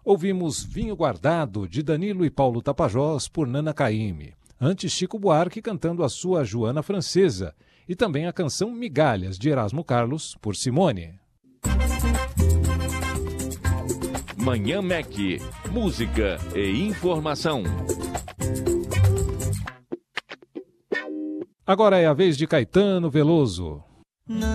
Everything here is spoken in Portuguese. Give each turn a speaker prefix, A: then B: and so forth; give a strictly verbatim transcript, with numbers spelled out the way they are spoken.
A: Ouvimos Vinho Guardado, de Danilo e Paulo Tapajós, por Nana Caymmi. Antes, Chico Buarque cantando a sua Joana Francesa. E também a canção Migalhas, de Erasmo Carlos, por Simone.
B: Manhã Mac, música e informação.
A: Agora é a vez de Caetano Veloso.